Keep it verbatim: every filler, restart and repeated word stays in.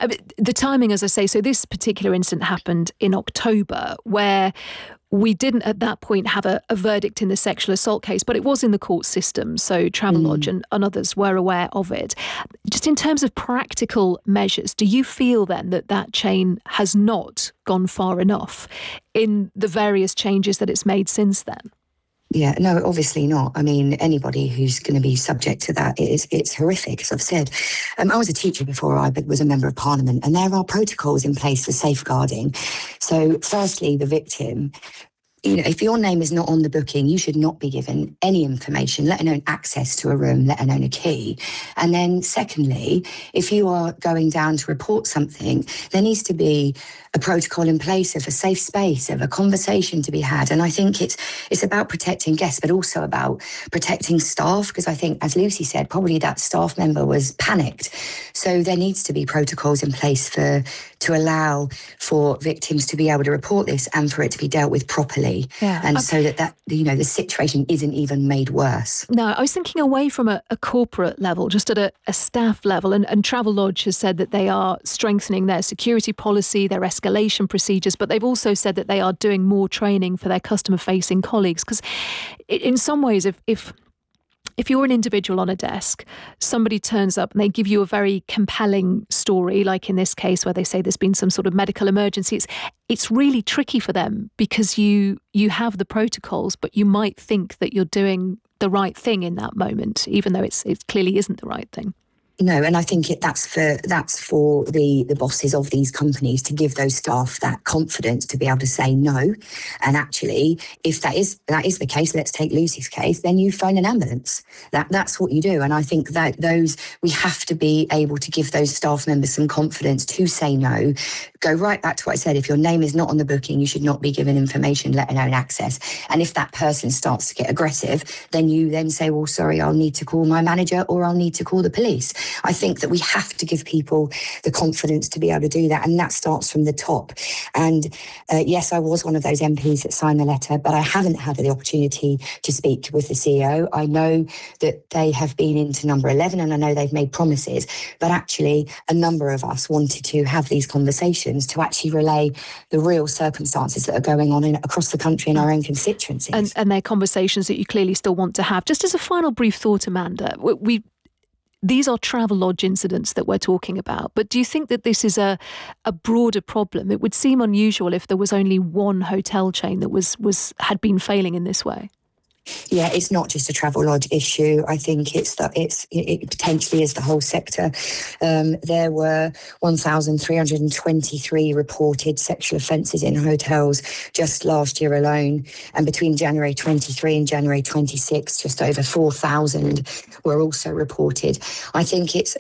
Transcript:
I mean, the timing, as I say, so this particular incident happened in October, where we didn't at that point have a, a verdict in the sexual assault case, but it was in the court system. So Travelodge mm. and, and others were aware of it. Just in terms of practical measures, do you feel then that that chain has not gone far enough in the various changes that it's made since then? Yeah, no, obviously not. I mean, anybody who's going to be subject to that, it is, it's horrific, as I've said. Um, I was a teacher before I was a member of parliament, and there are protocols in place for safeguarding. So firstly, the victim, you know, if your name is not on the booking, you should not be given any information, let alone access to a room, let alone a key. And then secondly, if you are going down to report something, there needs to be a protocol in place of a safe space, of a conversation to be had. And I think it's it's about protecting guests, but also about protecting staff, because I think, as Lucy said, probably that staff member was panicked. So there needs to be protocols in place for to allow for victims to be able to report this and for it to be dealt with properly. Yeah. And okay. so that, that, you know, the situation isn't even made worse. No, I was thinking away from a, a corporate level, just at a, a staff level. And, and Travelodge has said that they are strengthening their security policy, their escalation procedures, but they've also said that they are doing more training for their customer-facing colleagues. Because in some ways, if if If you're an individual on a desk, somebody turns up and they give you a very compelling story, like in this case where they say there's been some sort of medical emergency, it's, it's really tricky for them because you you have the protocols, but you might think that you're doing the right thing in that moment, even though it's it clearly isn't the right thing. No, and I think it, that's for that's for the, the bosses of these companies to give those staff that confidence to be able to say no. And actually, if that is that is the case, let's take Lucy's case, then you phone an ambulance. That that's what you do. And I think that those we have to be able to give those staff members some confidence to say no. Go right back to what I said. If your name is not on the booking, you should not be given information, let alone access. And if that person starts to get aggressive, then you then say, well, sorry, I'll need to call my manager or I'll need to call the police. I think that we have to give people the confidence to be able to do that. And that starts from the top. And uh, yes, I was one of those M Ps that signed the letter, but I haven't had the opportunity to speak with the C E O. I know that they have been into number eleven and I know they've made promises, but actually a number of us wanted to have these conversations to actually relay the real circumstances that are going on in, across the country in our own constituencies. And, and they're conversations that you clearly still want to have. Just as a final brief thought, Amanda, we, we These are Travelodge incidents that we're talking about, but do you think that this is a, a broader problem? It would seem unusual if there was only one hotel chain that was was had been failing in this way. Yeah, it's not just a Travelodge issue. I think it's that it's it potentially is the whole sector. Um, there were one thousand three hundred twenty-three reported sexual offences in hotels just last year alone, and between January twenty-three and January twenty-six, just over four thousand were also reported. I think it's